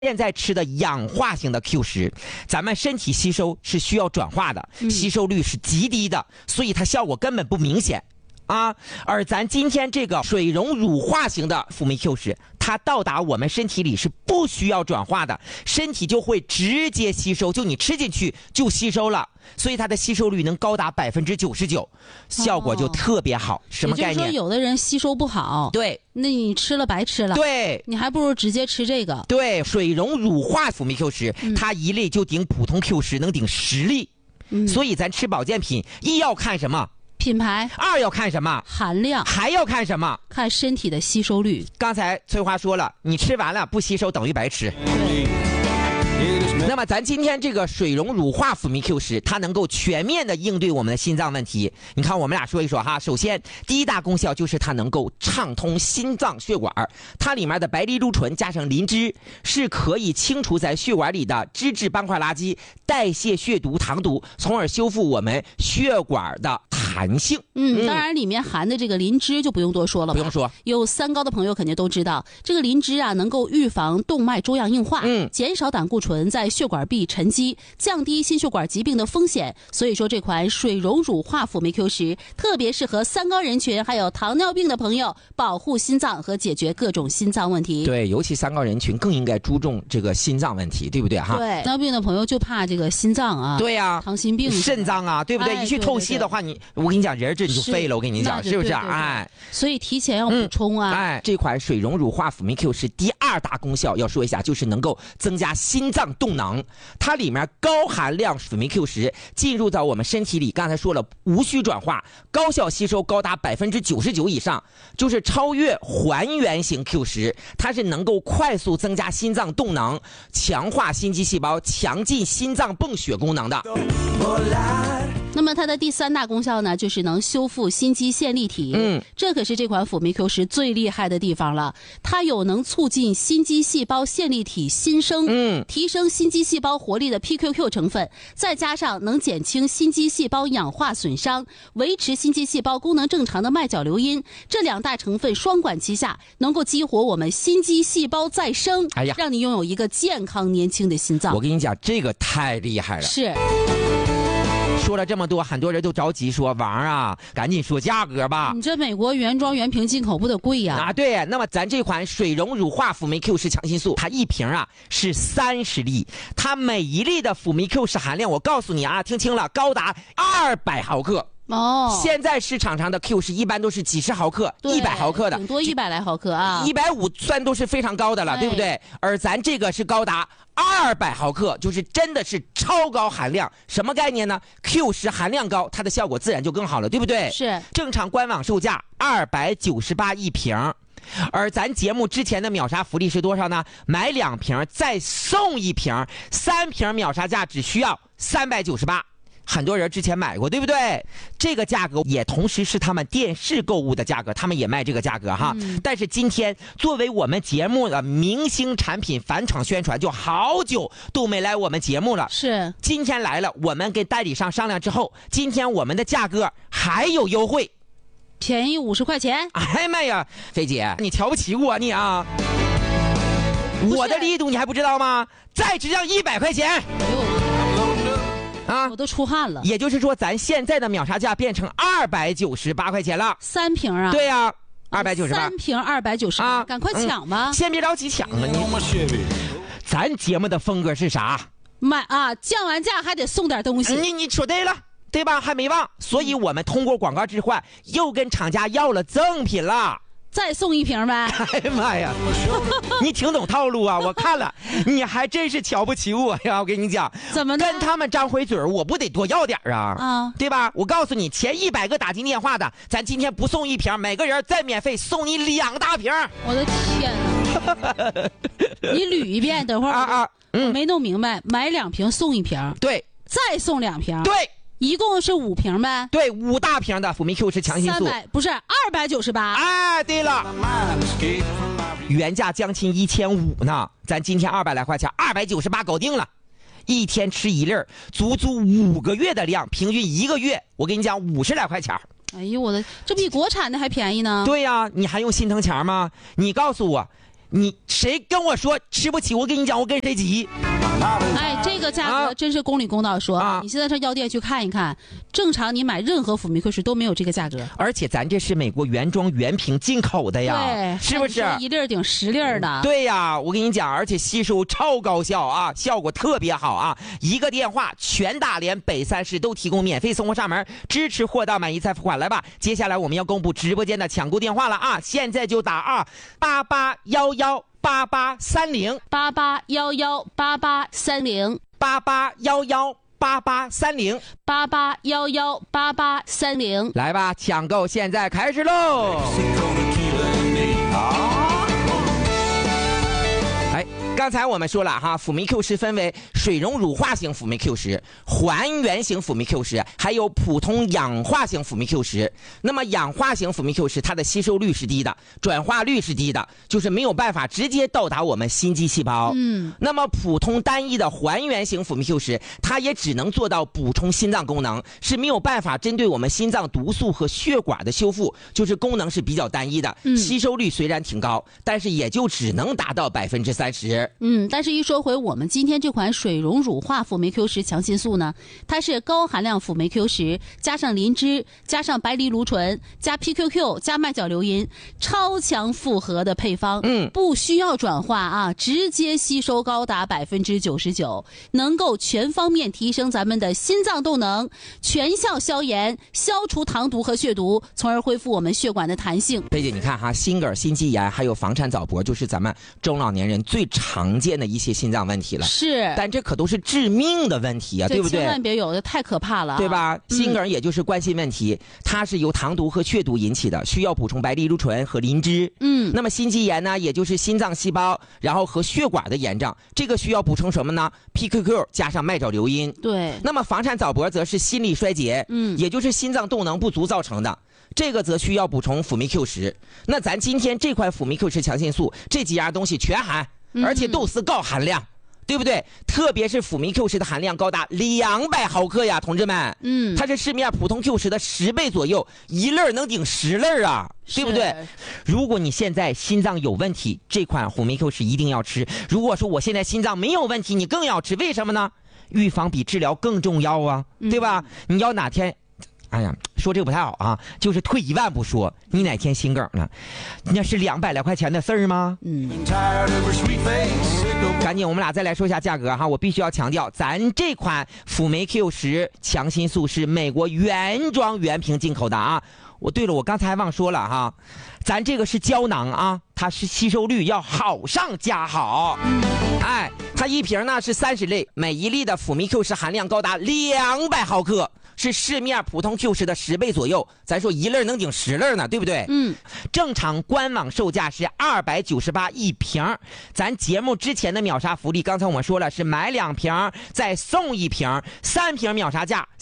现在吃的氧化型的 Q10，咱们身体吸收是需要转化的，吸收率是极低的，所以它效果根本不明显啊。而咱今天这个水溶乳化型的辅酶 Q10，它到达我们身体里是不需要转化的，身体就会直接吸收，就你吃进去就吸收了，所以它的吸收率能高达99%，效果就特别好。什么概念？ 也就是说，有的人吸收不好， 对， 那你吃了白吃了， 对， 你还不如直接吃这个。 对，水溶乳化辅酶 Q10，它一粒就顶普通 Q10，能顶10粒。所以咱吃保健品，一要看什么？ 品牌。 二要看什么？ 含量。 还要看什么？ 看身体的吸收率。 刚才翠花说了，你吃完了不吸收等于白吃。 对。 那么咱今天这个水溶乳化辅酶 Q10，它能够全面的应对我们的心脏问题。你看我们俩说一说哈，首先第一大功效就是它能够畅通心脏血管，它里面的白藜芦醇加上磷脂是可以清除在血管里的脂质斑块垃圾，代谢血毒糖毒，从而修复我们血管的弹性。 当然里面含的这个磷脂就不用多说了吧， 不用说， 有三高的朋友肯定都知道，这个磷脂啊能够预防动脉粥样硬化，减少胆固醇在血管壁沉积，降低心血管疾病的风险。所以说这款水溶乳化辅酶 Q10 特别适合三高人群还有糖尿病的朋友，保护心脏和解决各种心脏问题。 对，尤其三高人群更应该注重这个心脏问题，对不对哈？ 对，糖尿病的朋友就怕这个心脏啊， 对呀， 糖心病、 肾脏啊，对不对？一去透析的话，我跟你讲，人这你就废了，我跟你讲，是不是？哎， 所以提前要补充啊。 哎，这款水溶乳化辅酶 Q10第二大功效要说一下，就是能够增加心脏动能。它里面高含量辅酶 Q10进入到我们身体里，刚才说了无需转化，高效吸收高达99%以上，就是超越还原型 Q10，它是能够快速增加心脏动能，强化心肌细胞，强劲心脏泵血功能的。 那么它的第三大功效呢，就是能修复心肌线粒体。这可是这款辅酶 Q10最厉害的地方了，它有能促进心肌细胞线粒体新生，提升心肌细胞活力的 PQQ 成分，再加上能减轻心肌细胞氧化损伤，维持心肌细胞功能正常的脉角流音，这两大成分双管齐下，能够激活我们心肌细胞再生，让你拥有一个健康年轻的心脏。 我跟你讲，这个太厉害了。 是。 说了这么多，很多人都着急说王啊，赶紧说价格吧。 你这美国原装原瓶进口不得贵呀？ 啊，对。那么咱这款水溶乳化辅酶 Q10强心素，它一瓶啊是30粒，它每一粒的辅酶 Q10含量，我告诉你啊，听清了，高达200毫克。现在市场上的 Q10一般都是几十毫克、100毫克的， 顶多100来毫克啊 ，150算都是非常高的了，对不对？而咱这个是高达200毫克，就是真的是超高含量。什么概念呢？ Q10含量高，它的效果自然就更好了，对不对？ 是。正常官网售价298一瓶，而咱节目之前的秒杀福利是多少呢？买2瓶再送1瓶，3瓶秒杀价只需要398。很多人之前买过，对不对？这个价格也同时是他们电视购物的价格，他们也卖这个价格哈。但是今天作为我们节目的明星产品返场宣传，就好久都没来我们节目了。 是， 今天来了，我们跟代理商商量之后，今天我们的价格还有优惠， 便宜50块钱。 哎妈呀，菲姐，你瞧不起我你啊？我的力度你还不知道吗？再只要100块钱。 我都出汗了。 也就是说，咱现在的秒杀价变成298块钱了 ，3瓶啊？ 对呀，298，3 瓶298啊，赶快抢吧！ 先别着急抢啊你。咱节目的风格是啥？ 买啊，降完价还得送点东西。 你说对了，对吧？还没忘，所以我们通过广告置换，又跟厂家要了赠品了。 再送1瓶呗！ 哎呀妈呀，你挺懂套路啊！我看了，你还真是瞧不起我呀！我跟你讲， 怎么跟他们张回嘴我不得多要点啊？对吧？我告诉你，前100个打进电话的，咱今天不送1瓶，每个人再免费送你2大瓶。 我的天哪！你捋一遍，等会儿我没弄明白，买2瓶送1瓶， 对， 再送2瓶， 对。 一共是5瓶呗？ 对，5大瓶的辅酶 Q10强心素 ，300不是298。 哎，对了，原价将近1500呢，咱今天200来块钱，298搞定了。一天吃1粒，足5个月的量，平均1个月，我跟你讲50来块钱。 哎呦我的，这比国产的还便宜呢。 对呀，你还用心疼钱吗？你告诉我， 你谁跟我说吃不起，我跟你讲，我跟谁急。 哎，这个价格真是公理公道说，你现在上药店去看一看，正常你买任何辅酶 Q10都没有这个价格。 而且咱这是美国原装原瓶进口的呀， 对， 是不是 1粒顶10粒的？ 对呀，我跟你讲，而且吸收超高效啊，效果特别好啊！一个电话，全大连北3市都提供免费送货上门，支持货到满意再付款。来吧，接下来我们要公布直播间的抢购电话了啊！现在就打88118830 88118830 88118830 88118830， 来吧，抢购现在开始喽！刚才我们说了哈，辅酶 Q10分为水溶乳化型辅酶 Q10、还原型辅酶 Q10，还有普通氧化型辅酶 Q10。那么氧化型辅酶 Q10，它的吸收率是低的，转化率是低的，就是没有办法直接到达我们心肌细胞。那么普通单一的还原型辅酶 Q10，它也只能做到补充心脏功能，是没有办法针对我们心脏毒素和血管的修复，就是功能是比较单一的。吸收率虽然挺高，但是也就只能达到30%。 但是一说回我们今天这款水溶乳化辅酶 Q10强心素呢，它是高含量辅酶 Q10加上磷脂加上白藜芦醇加 PQQ 加麦角硫因，超强复合的配方，不需要转化啊，直接吸收高达99%，能够全方面提升咱们的心脏动能，全效消炎，消除糖毒和血毒，从而恢复我们血管的弹性。 贝姐，你看哈，心梗、心肌炎还有房产早搏，就是咱们中老年人最常见的一些心脏问题了， 是， 但这可都是致命的问题啊，对不对？ 千万别有的，太可怕了， 对吧？心梗也就是冠心问题，它是由糖毒和血毒引起的，需要补充白藜芦醇和磷脂。那么心肌炎呢，也就是心脏细胞然后和血管的炎症，这个需要补充什么呢？ PQQ 加上麦角硫因。 对。 那么房产早搏则是心力衰竭，也就是心脏动能不足造成的。这个则需要补充辅酶 Q10。那咱今天这款辅酶 Q10强心素，这几样东西全含，而且都是高含量，对不对？特别是辅酶 Q10的含量高达200毫克呀，同志们。它是市面普通 Q10的10倍左右，一粒能顶10粒啊，对不对？如果你现在心脏有问题，这款辅酶 Q10一定要吃。如果说我现在心脏没有问题，你更要吃，为什么呢？预防比治疗更重要啊，对吧？你要哪天哎呀，说这个不太好啊，就是退一万步说，你哪天心梗了，那是200来块钱的事儿吗？赶紧，我们俩再来说一下价格哈。我必须要强调，咱这款辅酶 Q10强心素是美国原装原瓶进口的啊。对了，我刚才还忘说了哈，咱这个是胶囊啊，它是吸收率要好上加好。它一瓶呢是30粒，每一粒的辅酶 Q10含量高达200毫克。是市面普通 Q10的10倍左右，咱说一粒能顶10粒呢，对不对？正常官网售价是298一瓶，咱节目之前的秒杀福利，刚才我们说了是买2瓶再送1瓶，3瓶秒杀价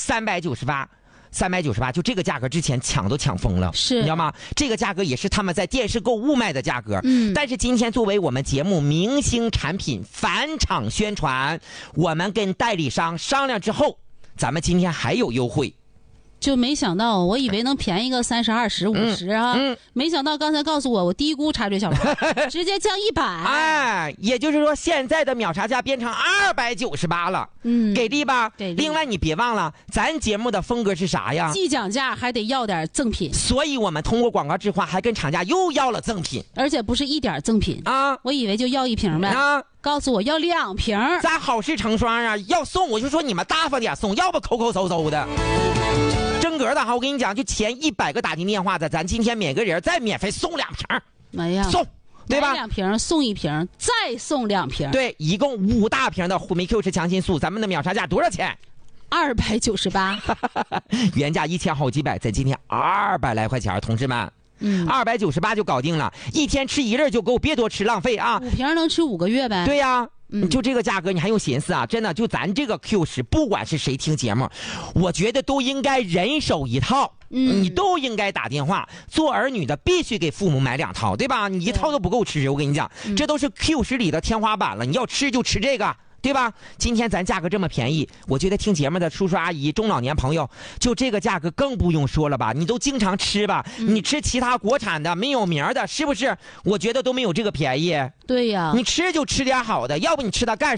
398，就这个价格之前抢都抢疯了， 是， 你知道吗？这个价格也是他们在电视购物卖的价格。但是今天作为我们节目明星产品返场宣传，我们跟代理商商量之后，咱们今天还有优惠。 就没想到，我以为能便宜个30、20、50啊，没想到刚才告诉我低估插嘴小王，直接降100。 也就是说现在的秒杀价变成298了，给力吧？ 给力。 另外你别忘了，咱节目的风格是啥呀？ 既讲价还得要点赠品， 所以我们通过广告置换还跟厂家又要了赠品， 而且不是一点赠品啊！ 我以为就要1瓶呗告诉我要2瓶， 咱好事成双啊！要送我就说你们大方点送，要不抠抠搜搜的。真格的哈，我跟你讲，就前100个打进电话的，咱今天每个人再免费送2瓶， 哎呀， 送，对吧？ 买2瓶送1瓶，再送2瓶， 对，一共5大瓶的辅酶 Q10强心素，咱们的秒杀价多少钱 ？298， 原价1000好几百，在今天200来块钱，同志们。298就搞定了，一天吃1粒就够，别多吃浪费啊 ！5瓶能吃5个月呗？ 对呀。就这个价格你还用寻思啊？真的，就咱这个 Q10，不管是谁听节目，我觉得都应该人手一套。你都应该打电话。做儿女的必须给父母买2套，对吧？你1套都不够吃，我跟你讲，这都是 Q10里的天花板了。你要吃就吃这个， 对吧？今天咱价格这么便宜，我觉得听节目的叔叔阿姨、中老年朋友，就这个价格更不用说了吧？你都经常吃吧？你吃其他国产的没有名的，是不是？我觉得都没有这个便宜。 对呀， 你吃就吃点好的，要不你吃它干